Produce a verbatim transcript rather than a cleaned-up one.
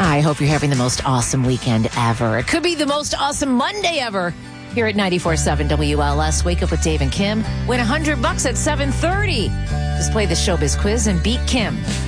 I hope you're having the most awesome weekend ever. It could be the most awesome Monday ever. Here at ninety-four point seven W L S, Wake Up with Dave and Kim. Win one hundred bucks at seven thirty. Just play the Showbiz Quiz and beat Kim.